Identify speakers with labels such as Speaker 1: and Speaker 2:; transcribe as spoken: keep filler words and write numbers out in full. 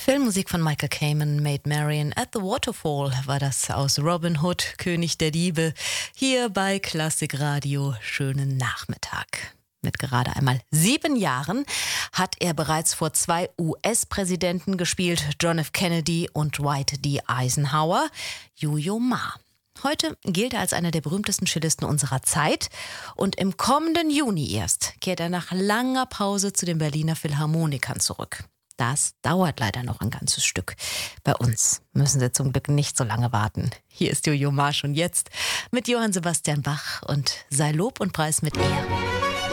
Speaker 1: Filmmusik von Michael Kamen, Maid Marian at the Waterfall war das aus Robin Hood, König der Diebe, hier bei Klassikradio. Schönen Nachmittag. Mit gerade einmal sieben Jahren hat er bereits vor zwei U S-Präsidenten gespielt, John F. Kennedy und Dwight D. Eisenhower. Yo-Yo Ma. Heute gilt er als einer der berühmtesten Cellisten unserer Zeit und im kommenden Juni erst kehrt er nach langer Pause zu den Berliner Philharmonikern zurück. Das dauert leider noch ein ganzes Stück. Bei uns müssen Sie zum Glück nicht so lange warten. Hier ist Yo-Yo Ma schon jetzt mit Johann Sebastian Bach und sei Lob und Preis mit ihr.